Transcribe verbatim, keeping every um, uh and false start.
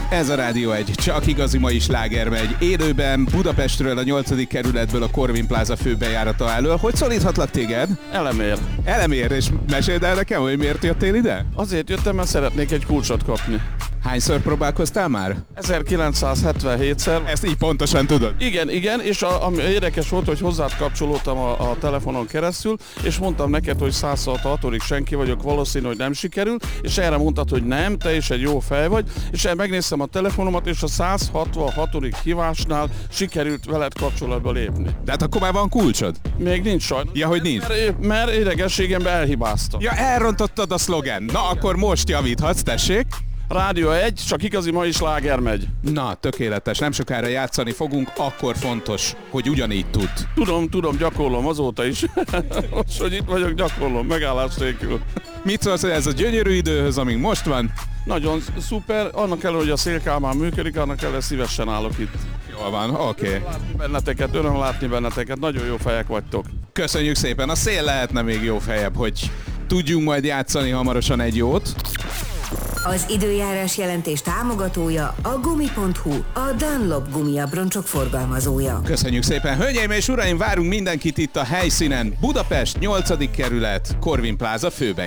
Ez a Rádió egy, csak igazi mai sláger megy. Élőben Budapestről, a nyolcadik kerületből, a Corvin Plaza főbejárata elől. Hogy szólíthatlak téged? Elemér. Elemér, és meséld el nekem, hogy miért jöttél ide? Azért jöttem, mert szeretnék egy kulcsot kapni. Hányszor próbálkoztál már? ezerkilencszázhetvenhétszer. Ezt így pontosan tudod? Igen, igen, és a, ami érdekes volt, hogy hozzád kapcsolódtam a, a telefonon keresztül, és mondtam neked, hogy száz hatvanhatodik senki vagyok, valószínű, hogy nem sikerül, és erre mondtad, hogy nem, te is egy jó fej vagy, és erre megnéztem a telefonomat, és a száz hatvanhatodik hívásnál sikerült veled kapcsolatba lépni. De hát akkor már van kulcsod? Még nincs sajnos. Ja, hogy nincs? Mert, mert idegességemben elhibáztam. Ja, elrontottad a szlogen. Na, akkor most javíthatsz, tessék. Rádió egy, csak igazi mai sláger megy. Na, tökéletes. Nem sokára játszani fogunk, akkor fontos, hogy ugyanígy tud. Tudom, tudom, gyakorlom azóta is. Most, hogy itt vagyok, gyakorlom, megállás nélkül. Mit szólsz ez a gyönyörű időhöz, amíg most van? Nagyon szuper, annak ellenére, hogy a szélkálmán működik, annak ellenére szívesen állok itt. Jól van, oké. Okay. Látni benneteket, öröm látni benneteket, nagyon jó fejek vagytok. Köszönjük szépen, a szél lehetne még jó fejebb, hogy tudjunk majd játszani hamarosan egy jót. Az időjárás jelentés támogatója a gumi pont hu, a Dunlop gumiabroncsok forgalmazója. Köszönjük szépen, hölgyeim és uraim, várunk mindenkit itt a helyszínen. Budapest, nyolcadik kerület, Corvin Plaza főbejárata.